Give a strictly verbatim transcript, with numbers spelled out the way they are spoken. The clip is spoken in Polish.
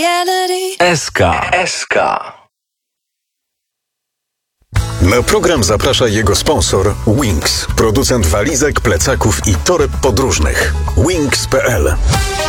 S K. S K. Na program zaprasza jego sponsor Wings, producent walizek, plecaków i toreb podróżnych. Wings kropka p l